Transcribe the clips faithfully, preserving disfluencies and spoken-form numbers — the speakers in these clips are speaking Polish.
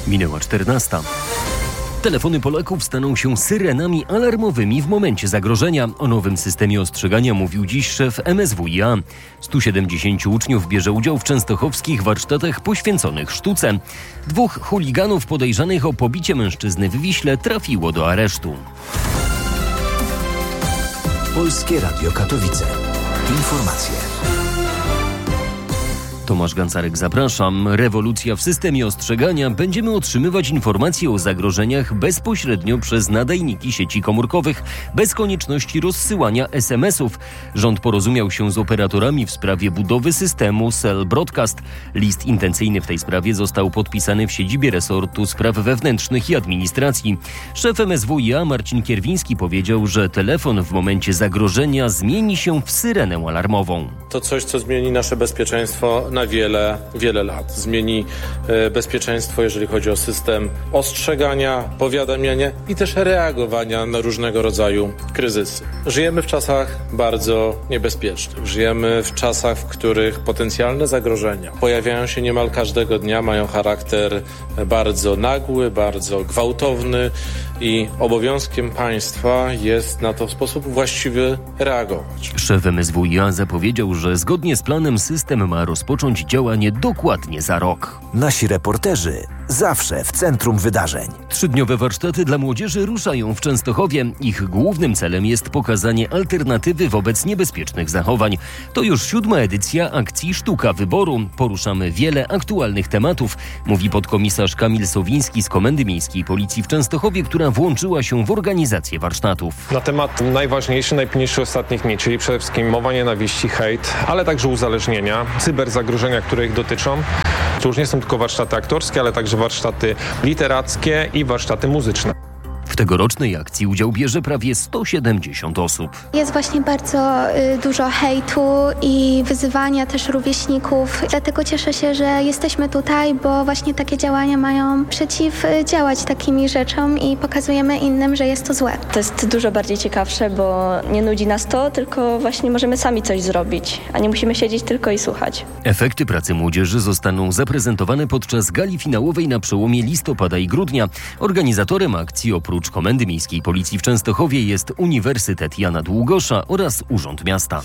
Minęła czternasta. Telefony Polaków staną się syrenami alarmowymi w momencie zagrożenia. O nowym systemie ostrzegania mówił dziś szef M S W i A. stu siedemdziesięciu uczniów bierze udział w częstochowskich warsztatach poświęconych sztuce. Dwóch chuliganów podejrzanych o pobicie mężczyzny w Wiśle trafiło do aresztu. Polskie Radio Katowice. Informacje. Tomasz Gancarek, zapraszam. Rewolucja w systemie ostrzegania. Będziemy otrzymywać informacje o zagrożeniach bezpośrednio przez nadajniki sieci komórkowych, bez konieczności rozsyłania es em esów. Rząd porozumiał się z operatorami w sprawie budowy systemu Cell Broadcast. List intencyjny w tej sprawie został podpisany w siedzibie resortu spraw wewnętrznych i administracji. Szef M S W i A Marcin Kierwiński powiedział, że telefon w momencie zagrożenia zmieni się w syrenę alarmową. To coś, co zmieni nasze bezpieczeństwo na wiele, wiele lat. Zmieni e, bezpieczeństwo, jeżeli chodzi o system ostrzegania, powiadamiania i też reagowania na różnego rodzaju kryzysy. Żyjemy w czasach bardzo niebezpiecznych. Żyjemy w czasach, w których potencjalne zagrożenia pojawiają się niemal każdego dnia, mają charakter bardzo nagły, bardzo gwałtowny i obowiązkiem państwa jest na to w sposób właściwy reagować. Szef M S W i A zapowiedział, że zgodnie z planem system ma rozpocząć działanie dokładnie za rok. Nasi reporterzy zawsze w centrum wydarzeń. Trzydniowe warsztaty dla młodzieży ruszają w Częstochowie. Ich głównym celem jest pokazanie alternatywy wobec niebezpiecznych zachowań. To już siódma edycja akcji Sztuka Wyboru. Poruszamy wiele aktualnych tematów, mówi podkomisarz Kamil Sowiński z Komendy Miejskiej Policji w Częstochowie, która włączyła się w organizację warsztatów. Na temat najważniejszy, najpilniejszy ostatnich dni, czyli przede wszystkim mowa nienawiści, hejt, ale także uzależnienia, cyberzagrożenia, które ich dotyczą. To już nie są tylko warsztaty aktorskie, ale także warsztaty literackie i warsztaty muzyczne. W tegorocznej akcji udział bierze prawie sto siedemdziesiąt osób. Jest właśnie bardzo y, dużo hejtu i wyzywania też rówieśników. Dlatego cieszę się, że jesteśmy tutaj, bo właśnie takie działania mają przeciwdziałać takimi rzeczom i pokazujemy innym, że jest to złe. To jest dużo bardziej ciekawsze, bo nie nudzi nas to, tylko właśnie możemy sami coś zrobić, a nie musimy siedzieć tylko i słuchać. Efekty pracy młodzieży zostaną zaprezentowane podczas gali finałowej na przełomie listopada i grudnia. Organizatorem akcji oprócz Komendy Miejskiej Policji w Częstochowie jest Uniwersytet Jana Długosza oraz Urząd Miasta.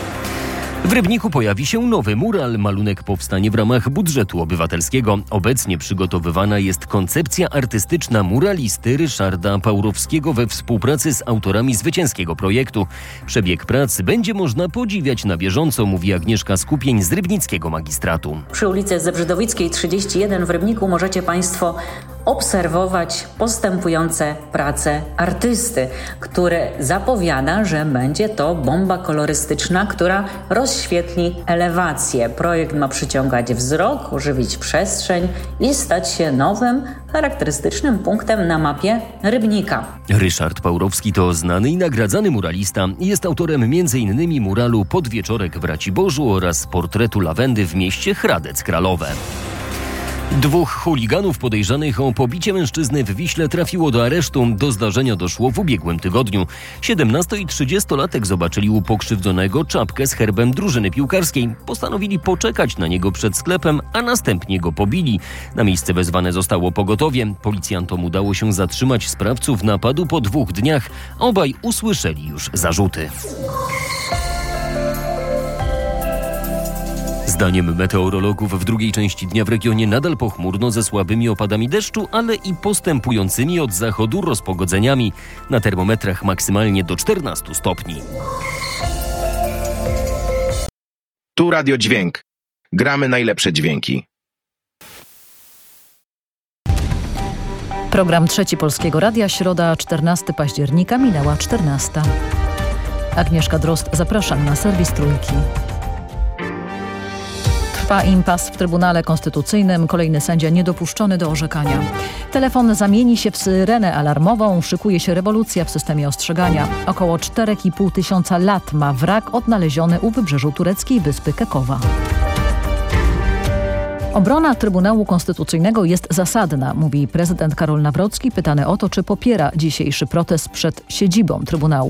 W Rybniku pojawi się nowy mural. Malunek powstanie w ramach budżetu obywatelskiego. Obecnie przygotowywana jest koncepcja artystyczna muralisty Ryszarda Pałrowskiego we współpracy z autorami zwycięskiego projektu. Przebieg pracy będzie można podziwiać na bieżąco, mówi Agnieszka Skupień z Rybnickiego Magistratu. Przy ulicy Zebrzydowickiej trzydzieści jeden w Rybniku możecie Państwo obserwować postępujące prace artysty, który zapowiada, że będzie to bomba kolorystyczna, która rozświetli elewację. Projekt ma przyciągać wzrok, ożywić przestrzeń i stać się nowym, charakterystycznym punktem na mapie Rybnika. Ryszard Pałrowski to znany i nagradzany muralista. Jest autorem między innymi muralu Podwieczorek w Raciborzu oraz portretu lawendy w mieście Hradec Kralowe. Dwóch chuliganów podejrzanych o pobicie mężczyzny w Wiśle trafiło do aresztu. Do zdarzenia doszło w ubiegłym tygodniu. siedemnasto- i trzydziestolatek zobaczyli u pokrzywdzonego czapkę z herbem drużyny piłkarskiej. Postanowili poczekać na niego przed sklepem, a następnie go pobili. Na miejsce wezwane zostało pogotowie. Policjantom udało się zatrzymać sprawców napadu po dwóch dniach. Obaj usłyszeli już zarzuty. Zdaniem meteorologów w drugiej części dnia w regionie nadal pochmurno ze słabymi opadami deszczu, ale i postępującymi od zachodu rozpogodzeniami. Na termometrach maksymalnie do czternastu stopni. Tu Radio Dźwięk. Gramy najlepsze dźwięki. Program Trzeci Polskiego Radia, środa czternastego października, minęła czternasta. Agnieszka Drozd, zapraszam na serwis Trójki. Trwa impas w Trybunale Konstytucyjnym. Kolejny sędzia niedopuszczony do orzekania. Telefon zamieni się w syrenę alarmową. Szykuje się rewolucja w systemie ostrzegania. Około cztery i pół tysiąca lat ma wrak odnaleziony u wybrzeżu tureckiej wyspy Kekowa. Obrona Trybunału Konstytucyjnego jest zasadna, mówi prezydent Karol Nawrocki, pytany o to, czy popiera dzisiejszy protest przed siedzibą Trybunału.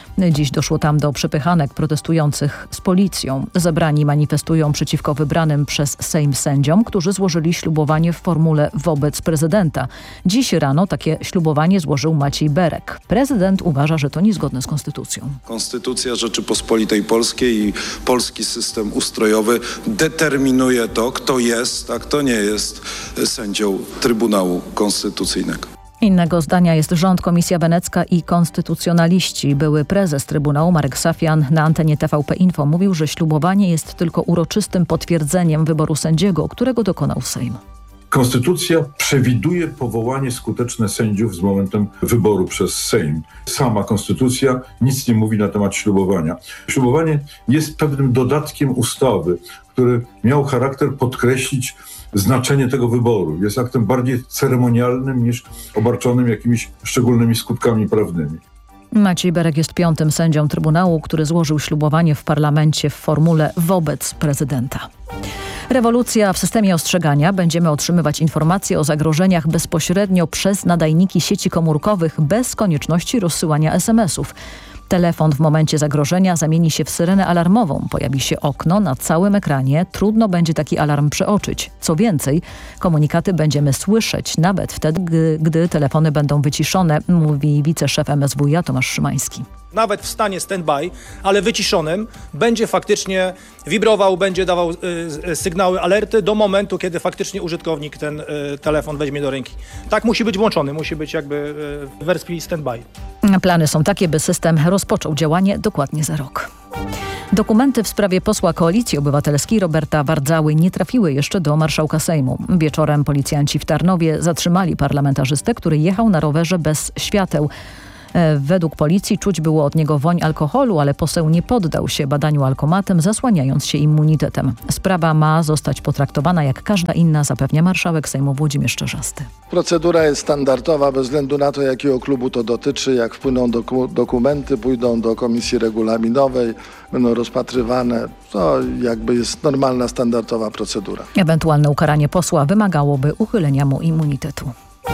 Dziś doszło tam do przepychanek protestujących z policją. Zebrani manifestują przeciwko wybranym przez Sejm sędziom, którzy złożyli ślubowanie w formule wobec prezydenta. Dziś rano takie ślubowanie złożył Maciej Berek. Prezydent uważa, że to niezgodne z konstytucją. Konstytucja Rzeczypospolitej Polskiej i polski system ustrojowy determinuje to, kto jest, a kto nie jest sędzią Trybunału Konstytucyjnego. Innego zdania jest rząd, Komisja Wenecka i konstytucjonaliści. Były prezes Trybunału Marek Safian na antenie T V P Info mówił, że ślubowanie jest tylko uroczystym potwierdzeniem wyboru sędziego, którego dokonał Sejm. Konstytucja przewiduje powołanie skuteczne sędziów z momentem wyboru przez Sejm. Sama konstytucja nic nie mówi na temat ślubowania. Ślubowanie jest pewnym dodatkiem ustawy, który miał charakter podkreślić znaczenie tego wyboru. Jest aktem bardziej ceremonialnym niż obarczonym jakimiś szczególnymi skutkami prawnymi. Maciej Berek jest piątym sędzią Trybunału, który złożył ślubowanie w parlamencie w formule wobec prezydenta. Rewolucja w systemie ostrzegania. Będziemy otrzymywać informacje o zagrożeniach bezpośrednio przez nadajniki sieci komórkowych bez konieczności rozsyłania es em esów. Telefon w momencie zagrożenia zamieni się w syrenę alarmową. Pojawi się okno na całym ekranie. Trudno będzie taki alarm przeoczyć. Co więcej, komunikaty będziemy słyszeć nawet wtedy, gdy, gdy telefony będą wyciszone, mówi wiceszef em es wuj a Tomasz Szymański. Nawet w stanie stand-by, ale wyciszonym, będzie faktycznie wibrował, będzie dawał y, sygnały, alerty do momentu, kiedy faktycznie użytkownik ten y, telefon weźmie do ręki. Tak musi być włączony, musi być jakby y, w wersji stand-by. Plany są takie, by system rozpoczął działanie dokładnie za rok. Dokumenty w sprawie posła Koalicji Obywatelskiej Roberta Wardzały nie trafiły jeszcze do marszałka Sejmu. Wieczorem policjanci w Tarnowie zatrzymali parlamentarzystę, który jechał na rowerze bez świateł. Według policji czuć było od niego woń alkoholu, ale poseł nie poddał się badaniu alkomatem, zasłaniając się immunitetem. Sprawa ma zostać potraktowana jak każda inna, zapewnia marszałek Sejmu Włodzimierz Czarzasty. Procedura jest standardowa bez względu na to, jakiego klubu to dotyczy. Jak wpłyną doku- dokumenty, pójdą do komisji regulaminowej, będą rozpatrywane. To jakby jest normalna, standardowa procedura. Ewentualne ukaranie posła wymagałoby uchylenia mu immunitetu.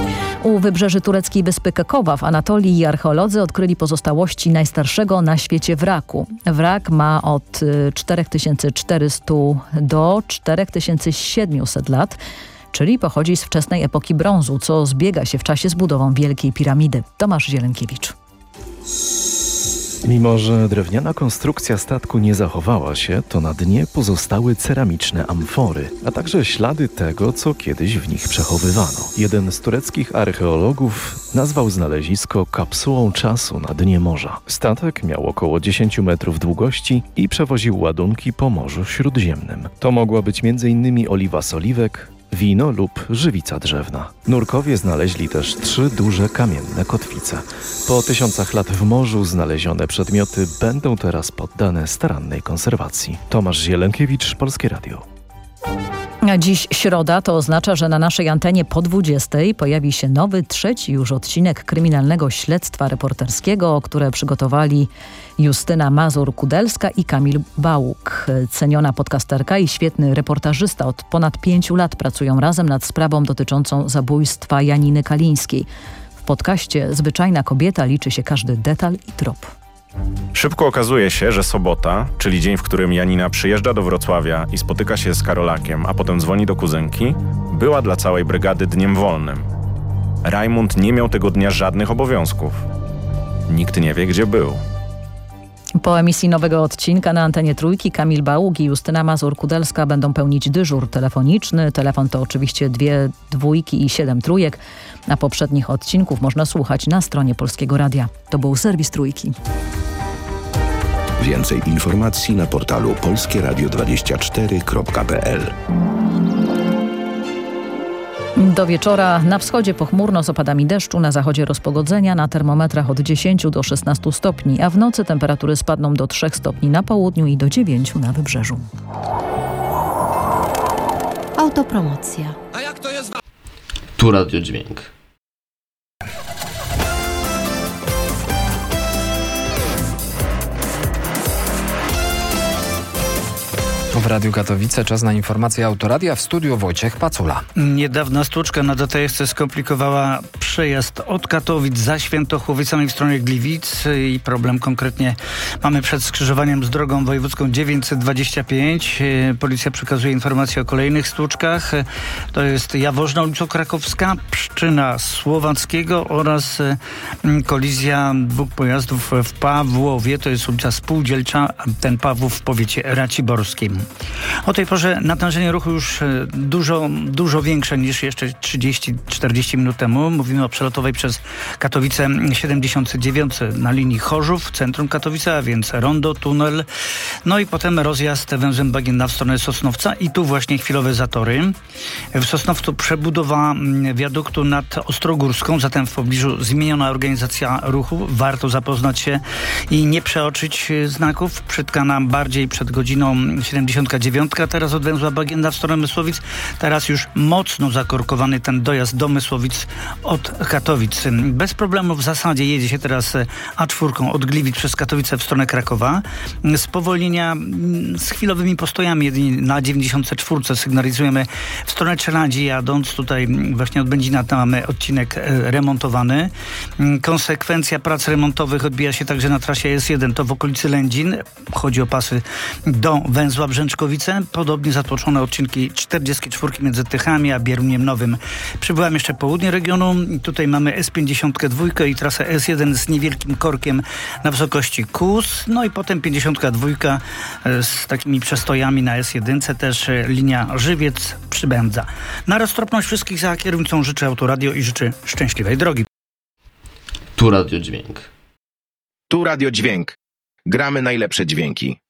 U wybrzeży tureckiej wyspy Kekowa w Anatolii archeolodzy odkryli pozostałości najstarszego na świecie wraku. Wrak ma od cztery tysiące czterysta do cztery tysiące siedemset lat, czyli pochodzi z wczesnej epoki brązu, co zbiega się w czasie z budową Wielkiej Piramidy. Tomasz Zielenkiewicz. Mimo że drewniana konstrukcja statku nie zachowała się, to na dnie pozostały ceramiczne amfory, a także ślady tego, co kiedyś w nich przechowywano. Jeden z tureckich archeologów nazwał znalezisko kapsułą czasu na dnie morza. Statek miał około dziesięć metrów długości i przewoził ładunki po Morzu Śródziemnym. To mogła być między innymi oliwa z oliwek, wino lub żywica drzewna. Nurkowie znaleźli też trzy duże kamienne kotwice. Po tysiącach lat w morzu znalezione przedmioty będą teraz poddane starannej konserwacji. Tomasz Zielenkiewicz, Polskie Radio. A dziś środa, to oznacza, że na naszej antenie po dwudziestej pojawi się nowy, trzeci już odcinek kryminalnego śledztwa reporterskiego, które przygotowali Justyna Mazur-Kudelska i Kamil Bałuk. Ceniona podcasterka i świetny reportażysta od ponad pięciu lat pracują razem nad sprawą dotyczącą zabójstwa Janiny Kalińskiej. W podcaście Zwyczajna kobieta liczy się każdy detal i trop. Szybko okazuje się, że sobota, czyli dzień, w którym Janina przyjeżdża do Wrocławia i spotyka się z Karolakiem, a potem dzwoni do kuzynki, była dla całej brygady dniem wolnym. Rajmund nie miał tego dnia żadnych obowiązków. Nikt nie wie, gdzie był. Po emisji nowego odcinka na antenie Trójki Kamil Bałuk i Justyna Mazur-Kudelska będą pełnić dyżur telefoniczny. Telefon to oczywiście dwie dwójki i siedem trójek. A poprzednich odcinków można słuchać na stronie Polskiego Radia. To był serwis Trójki. Więcej informacji na portalu polskie radio dwadzieścia cztery kropka p l. Do wieczora na wschodzie pochmurno z opadami deszczu, na zachodzie rozpogodzenia, na termometrach od dziesięciu do szesnastu stopni, a w nocy temperatury spadną do trzech stopni na południu i do dziewięciu na wybrzeżu. Autopromocja. A jak to jest? Tu Radio Dźwięk. W Radiu Katowice czas na informację Autoradia, w studiu Wojciech Pacula. Niedawna stłuczka na D T S skomplikowała przejazd od Katowic za Świętochłowicami w stronę Gliwic i problem konkretnie mamy przed skrzyżowaniem z drogą wojewódzką dziewięćset dwadzieścia pięć. Policja przekazuje informacje o kolejnych stłuczkach. To jest Jaworzno, ulica Krakowska, Pszczyna Słowackiego oraz kolizja dwóch pojazdów w Pawłowie. To jest ulica Spółdzielcza, ten Pawłów w powiecie raciborskim. O tej porze natężenie ruchu już dużo, dużo większe niż jeszcze trzydzieści czterdzieści minut temu. Mówimy o przelotowej przez Katowice siedemdziesiąt dziewięć na linii Chorzów, centrum Katowice, a więc rondo, tunel. No i potem rozjazd węzłem Bagienna w stronę Sosnowca i tu właśnie chwilowe zatory. W Sosnowcu przebudowa wiaduktu nad Ostrogórską, zatem w pobliżu zmieniona organizacja ruchu. Warto zapoznać się i nie przeoczyć znaków. Przytkana bardziej przed godziną siedemdziesiąt dziewięć, teraz od węzła Bagienna w stronę Mysłowic. Teraz już mocno zakorkowany ten dojazd do Mysłowic od Katowic. Bez problemu w zasadzie jedzie się teraz A cztery od Gliwic przez Katowice w stronę Krakowa. Spowolnienia z chwilowymi postojami jedynie na dziewięćdziesiąt cztery sygnalizujemy w stronę Czeladzi jadąc. Tutaj właśnie od Będzina tam mamy odcinek remontowany. Konsekwencja prac remontowych odbija się także na trasie S jeden, to w okolicy Lędzin. Chodzi o pasy do węzła Brzęczkowice. Podobnie zatłoczone odcinki czterdziestki czwórki między Tychami a Bieruniem Nowym. Przybyłam jeszcze południe regionu. Tutaj mamy S pięćdziesiąt dwa i trasę S jeden z niewielkim korkiem na wysokości Kłus. No i potem pięćdziesiąt dwa z takimi przestojami na S jeden, też linia Żywiec Przybędza. Na roztropność wszystkich za kierownicą życzę Autoradio i życzę szczęśliwej drogi. Tu Radio Dźwięk. Tu Radio Dźwięk. Gramy najlepsze dźwięki.